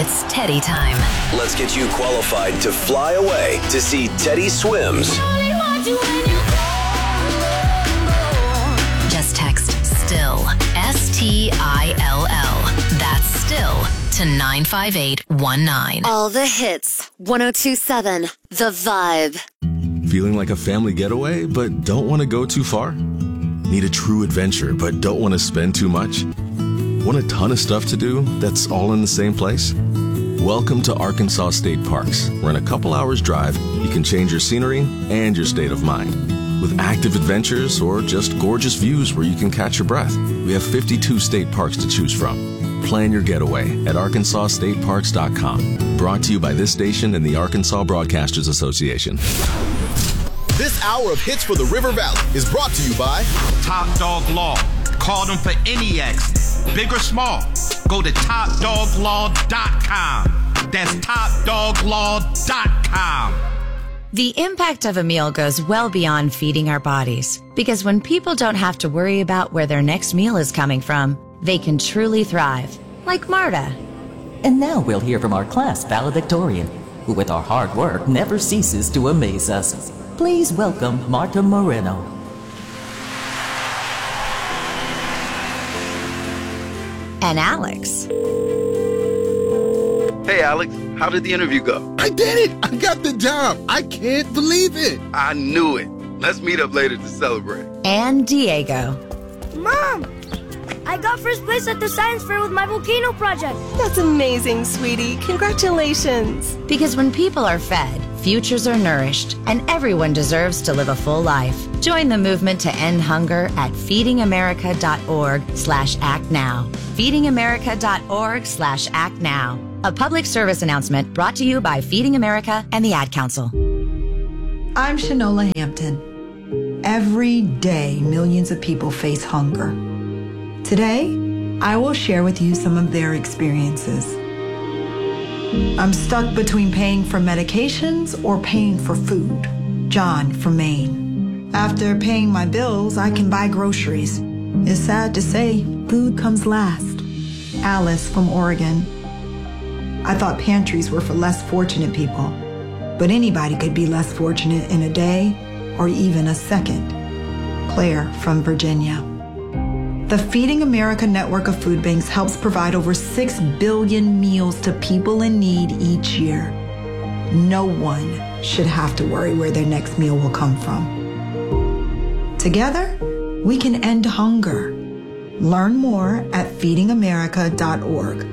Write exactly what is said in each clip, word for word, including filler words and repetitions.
It's Teddy time. Let's get you qualified to fly away to see Teddy Swims. Just text STILL, S T I L L. That's STILL to nine five eight one nine. All the hits. one oh two point seven The Vibe. Feeling like a family getaway, but don't want to go too far? Need a true adventure, but don't want to spend too much? Want a ton of stuff to do that's all in the same place? Welcome to Arkansas State Parks, where in a couple hours drive, you can change your scenery and your state of mind. With active adventures or just gorgeous views where you can catch your breath, we have fifty-two state parks to choose from. Plan your getaway at arkansas state parks dot com. Brought to you by this station and the Arkansas Broadcasters Association. This hour of Hits for the River Valley is brought to you by Top Dog Law. Call them for any accident, big or small. Go to top dog law dot com. That's top dog law dot com. The impact of a meal goes well beyond feeding our bodies, because when people don't have to worry about where their next meal is coming from, they can truly thrive, like Marta. And now we'll hear from our class valedictorian, who with our hard work never ceases to amaze us. Please welcome Marta Moreno. And Alex. Hey, Alex, how did the interview go? I did it! I got the job! I can't believe it! I knew it. Let's meet up later to celebrate. And Diego. Mom! I got first place at the science fair with my volcano project. That's amazing, sweetie. Congratulations. Because when people are fed, futures are nourished, and everyone deserves to live a full life. Join the movement to end hunger at feedingamerica.org slash act now. feedingamerica.org slash act now. A public service announcement brought to you by Feeding America and the Ad Council. I'm Shanola Hampton. Every day, millions of people face hunger. Today, I will share with you some of their experiences. I'm stuck between paying for medications or paying for food. John from Maine. After paying my bills, I can buy groceries. It's sad to say, food comes last. Alice from Oregon. I thought pantries were for less fortunate people, but anybody could be less fortunate in a day or even a second. Claire from Virginia. The Feeding America network of food banks helps provide over six billion meals to people in need each year. No one should have to worry where their next meal will come from. Together, we can end hunger. Learn more at feeding america dot org.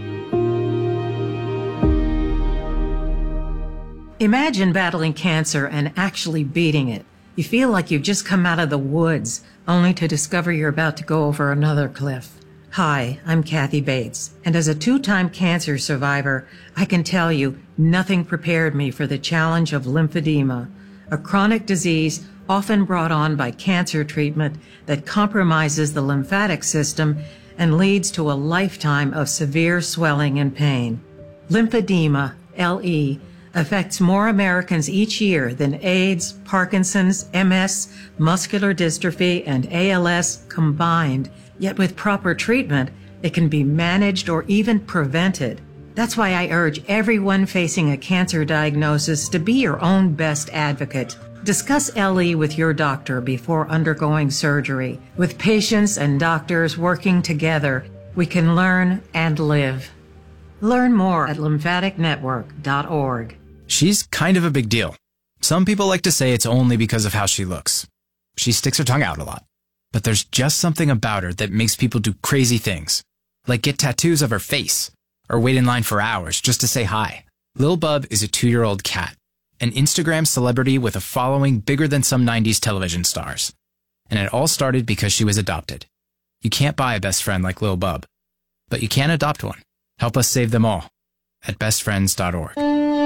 Imagine battling cancer and actually beating it. You feel like you've just come out of the woods, only to discover you're about to go over another cliff. Hi, I'm Kathy Bates, and as a two-time cancer survivor, I can tell you nothing prepared me for the challenge of lymphedema, a chronic disease often brought on by cancer treatment that compromises the lymphatic system and leads to a lifetime of severe swelling and pain. Lymphedema, L E, affects more Americans each year than AIDS, Parkinson's, M S, muscular dystrophy, and A L S combined. Yet with proper treatment, it can be managed or even prevented. That's why I urge everyone facing a cancer diagnosis to be your own best advocate. Discuss L E with your doctor before undergoing surgery. With patients and doctors working together, we can learn and live. Learn more at lymphatic network dot org. She's kind of a big deal. Some people like to say it's only because of how she looks. She sticks her tongue out a lot. But there's just something about her that makes people do crazy things, like get tattoos of her face, or wait in line for hours just to say hi. Lil Bub is a two-year-old cat, an Instagram celebrity with a following bigger than some nineties television stars. And it all started because she was adopted. You can't buy a best friend like Lil Bub, but you can adopt one. Help us save them all at best friends dot org.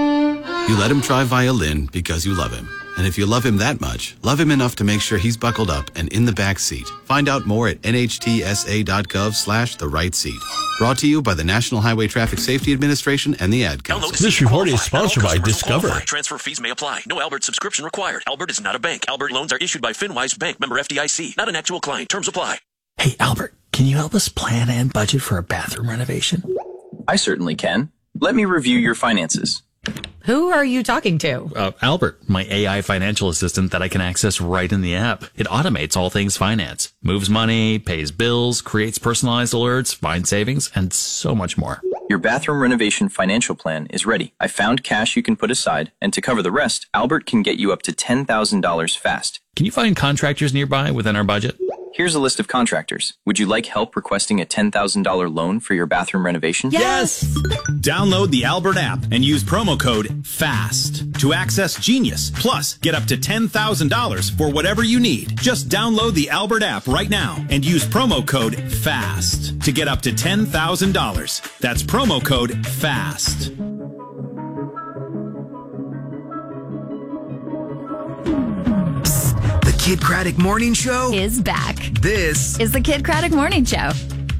You let him try violin because you love him. And if you love him that much, love him enough to make sure he's buckled up and in the back seat. Find out more at N H T S A dot gov slash the right seat. Brought to you by the National Highway Traffic Safety Administration and the Ad Council. This report is sponsored by Discover. Transfer fees may apply. No Albert subscription required. Albert is not a bank. Albert loans are issued by FinWise Bank, member F D I C. Not an actual client. Terms apply. Hey, Albert, can you help us plan and budget for a bathroom renovation? I certainly can. Let me review your finances. Who are you talking to? Uh, Albert, my A I financial assistant that I can access right in the app. It automates all things finance, moves money, pays bills, creates personalized alerts, finds savings, and so much more. Your bathroom renovation financial plan is ready. I found cash you can put aside, and to cover the rest, Albert can get you up to ten thousand dollars fast. Can you find contractors nearby within our budget? Here's a list of contractors. Would you like help requesting a ten thousand dollars loan for your bathroom renovation? Yes! Download the Albert app and use promo code FAST to access Genius. Plus, get up to ten thousand dollars for whatever you need. Just download the Albert app right now and use promo code FAST to get up to ten thousand dollars. That's promo code FAST. Kid Craddock Morning Show is back. This is the Kid Craddock Morning Show.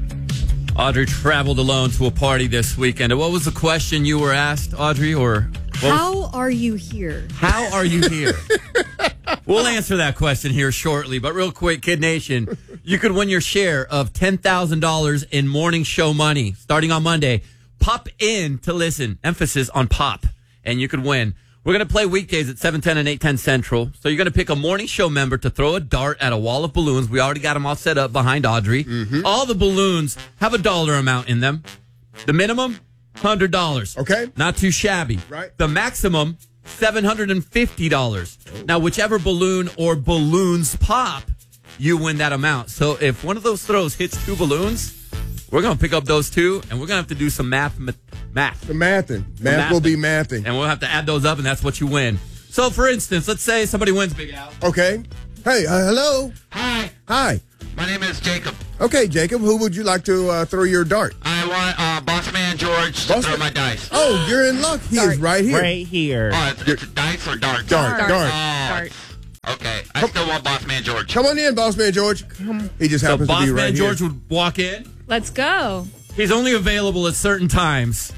Audrey traveled alone to a party this weekend. And what was the question you were asked, Audrey? Or what How was, are you here? How are you here? We'll answer that question here shortly. But real quick, Kid Nation, you could win your share of ten thousand dollars in morning show money starting on Monday. Pop in to listen. Emphasis on pop. And you could win. We're going to play weekdays at seven ten and eight ten Central. So you're going to pick a morning show member to throw a dart at a wall of balloons. We already got them all set up behind Audrey. Mm-hmm. All the balloons have a dollar amount in them. The minimum, one hundred dollars. Okay. Not too shabby. Right. The maximum, seven hundred fifty dollars. Oh. Now, whichever balloon or balloons pop, you win that amount. So if one of those throws hits two balloons, we're going to pick up those two, and we're going to have to do some math. Math. The mathing. Math will be mathing. And we'll have to add those up, and that's what you win. So, for instance, let's say somebody wins, Big Al. Okay. Hey, uh, hello. Hi. Hi. My name is Jacob. Okay, Jacob, who would you like to uh, throw your dart? I want uh, Boss Man George Boss to throw Man? my dice. Oh, you're in luck. He Dart. is right here. Right here. Oh, it's, it's dice or dart? Dart. Dart. Dart. Oh, dart. Okay. I Come, still want Boss Man George. Come on in, Boss Man George. He just so happens Boss to be right Man here. George would walk in. Let's go. He's only available at certain times.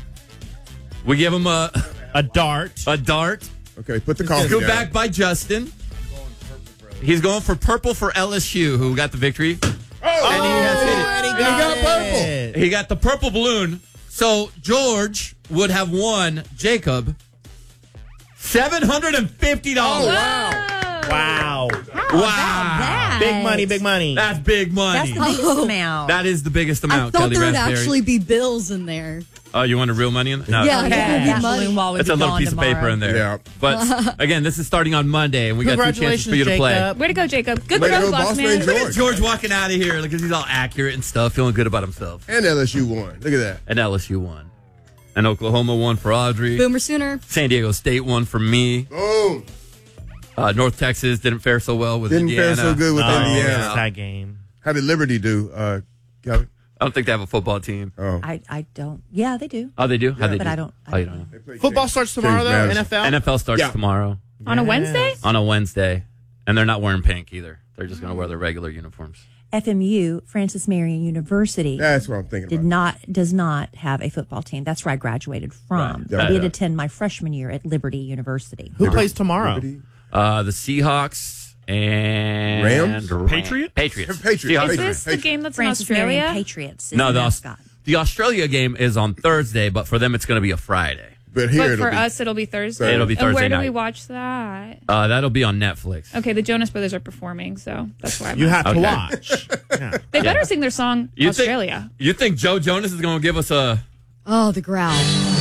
We give him a a dart. A dart. Okay, put the coffee Go down. back by Justin. He's going for purple for L S U, who got the victory. Oh, and he has hit it. And he got, and he got purple. He got the purple balloon. So George would have won, Jacob, seven hundred fifty dollars. Oh, wow. Wow. Wow. That? Big money, big money. That's big money. That's the biggest Oh. amount. That is the biggest I amount, thought Kelly there would Raspberry. actually be bills in there. Oh, you want the real money in there? No. Yeah, I think it would be That money. balloon wall would It's be a little gone piece tomorrow. of paper in there. Yeah. But again, this is starting on Monday, and we got two chances for you to play. Jacob. Way to go, Jacob. Good Way to throw, go, Boss Boss Man. Man Look at George. George walking out of here because he's all accurate and stuff, feeling good about himself. And L S U won. Look at that. And L S U won. And Oklahoma won for Audrey. Boomer Sooner. San Diego State won for me. Boom. Uh, North Texas didn't fare so well with Didn't Indiana. fare so good with Oh, Indiana. yeah. That game. How did Liberty do, uh, Kelly? I don't think they have a football team. Oh. I, I don't. Yeah, they do. Oh, they do? How they But do? I don't- I Oh, you don't don't know. Football starts tomorrow, though, James N F L? N F L starts Yeah. tomorrow On a Wednesday? on a Wednesday. And they're not wearing pink either. They're just going to wear their regular uniforms. F M U, Francis Marion University, That's what I'm thinking did about. not does not have a football team. That's where I graduated from. Right. I Yeah. did attend my freshman year at Liberty University. Who plays tomorrow? Liberty? Uh, the Seahawks and Rams? Ram- Patriots? Patriots. Patriots. Seahawks Is and this Rams. the game that's Francis in Australia? Marion Patriots is No, the the, Aus- mascot. the Australia game is on Thursday, but for them it's going to be a Friday. But here But it'll for be. us, it'll be Thursday. It'll be And Thursday where do night. we watch that? Uh, that'll be on Netflix. Okay, the Jonas Brothers are performing, so that's why I'm You have to Okay. watch. Yeah. They Yeah. better sing their song You Australia. Think, you think Joe Jonas is going to give us a... Oh, the growl.